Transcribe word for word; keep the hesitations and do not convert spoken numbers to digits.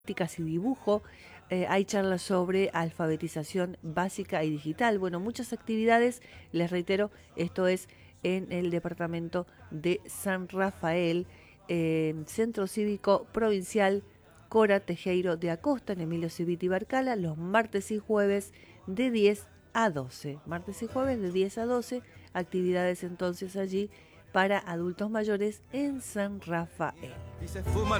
y dibujo. Eh, hay charlas sobre alfabetización básica y digital. Bueno, muchas actividades, les reitero, esto es en el departamento de San Rafael, eh, Centro Cívico Provincial Cora Tejero de Acosta, en Emilio Civiti Barcala, los martes y jueves de diez a doce. Martes y jueves de diez a doce, actividades entonces allí para adultos mayores en San Rafael. Y se fuma